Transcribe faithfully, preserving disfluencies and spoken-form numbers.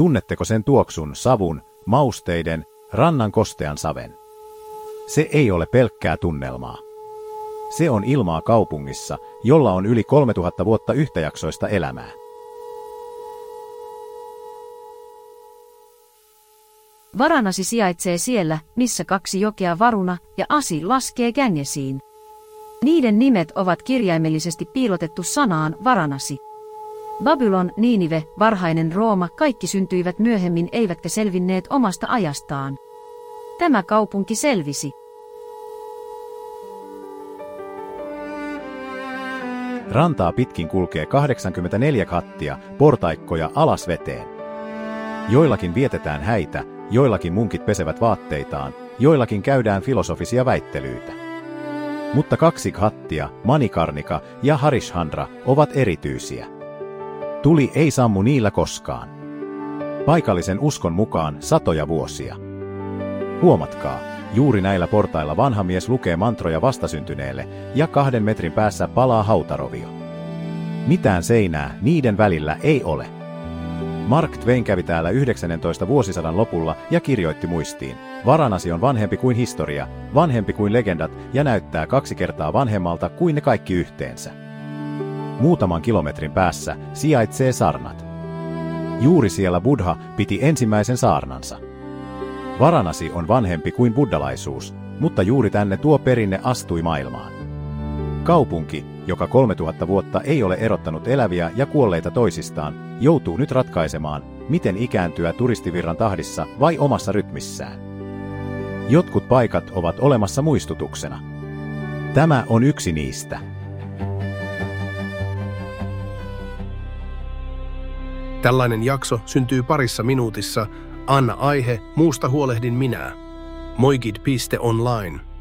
Tunnetteko sen tuoksun, savun, mausteiden, rannan kostean saven? Se ei ole pelkkää tunnelmaa. Se on ilmaa kaupungissa, jolla on yli kolmetuhatta vuotta yhtäjaksoista elämää. Varanasi sijaitsee siellä, missä kaksi jokea Varuna ja Asi laskee Gängesiin. Niiden nimet ovat kirjaimellisesti piilotettu sanaan Varanasi. Babylon, Niinive, varhainen Rooma, kaikki syntyivät myöhemmin eivätkä selvinneet omasta ajastaan. Tämä kaupunki selvisi. Rantaa pitkin kulkee kahdeksankymmentäneljä kattia, portaikkoja alas veteen. Joillakin vietetään häitä, joillakin munkit pesevät vaatteitaan, joillakin käydään filosofisia väittelyitä. Mutta kaksi kattia, Manikarnika ja Harishchandra, ovat erityisiä. Tuli ei sammu niillä koskaan. Paikallisen uskon mukaan satoja vuosia. Huomatkaa, juuri näillä portailla vanha mies lukee mantroja vastasyntyneelle ja kahden metrin päässä palaa hautarovio. Mitään seinää niiden välillä ei ole. Mark Twain kävi täällä yhdeksännentoista vuosisadan lopulla ja kirjoitti muistiin. Varanasi on vanhempi kuin historia, vanhempi kuin legendat ja näyttää kaksi kertaa vanhemmalta kuin ne kaikki yhteensä. Muutaman kilometrin päässä sijaitsee Sarnat. Juuri siellä Buddha piti ensimmäisen saarnansa. Varanasi on vanhempi kuin buddhalaisuus, mutta juuri tänne tuo perinne astui maailmaan. Kaupunki, joka kolmetuhatta vuotta ei ole erottanut eläviä ja kuolleita toisistaan, joutuu nyt ratkaisemaan, miten ikääntyä turistivirran tahdissa vai omassa rytmissään. Jotkut paikat ovat olemassa muistutuksena. Tämä on yksi niistä. Tällainen jakso syntyy parissa minuutissa. Anna aihe, muusta huolehdin minä. moigid piste online